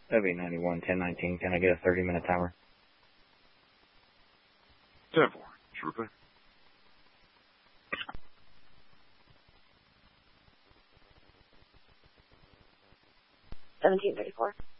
W91 1019. Can I get a 30-minute timer? 10-4. Sure thing. $17.34.